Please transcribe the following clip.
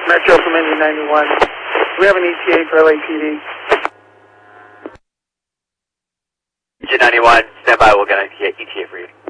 Metro from Indy 91. We have an ETA for LAPD. Engine 91, stand by, we'll get an ETA for you.